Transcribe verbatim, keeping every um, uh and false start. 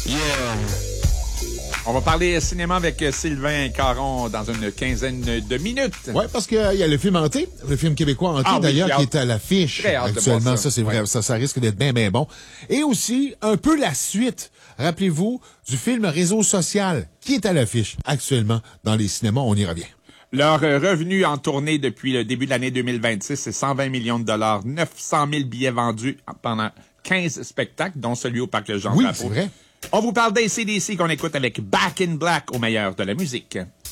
Yeah! On va parler cinéma avec Sylvain Caron dans une quinzaine de minutes. Oui, parce qu'il y a le film Hanté, le film québécois Hanté, ah, d'ailleurs, oui, qui est à l'affiche actuellement. Ça, ça c'est ouais. vrai. Ça, ça risque d'être bien, bien bon. Et aussi, un peu la suite, rappelez-vous, du film Réseau social, qui est à l'affiche actuellement dans les cinémas. On y revient. Leur revenu en tournée depuis le début de l'année deux mille vingt-six, c'est cent vingt millions de dollars, neuf cent mille billets vendus pendant quinze spectacles, dont celui au Parc Jean-Drapeau. Oui, c'est vrai. On vous parle d'A C D C qu'on écoute avec Back in Black au meilleur de la musique.